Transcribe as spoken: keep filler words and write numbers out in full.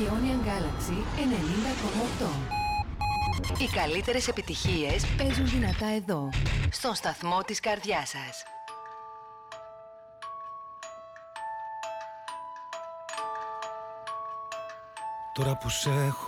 Ionian Galaxy ενενήντα κόμμα οκτώ. Οι καλύτερες επιτυχίες παίζουν δυνατά εδώ, στον σταθμό της καρδιάς σας. Τώρα που σε έχω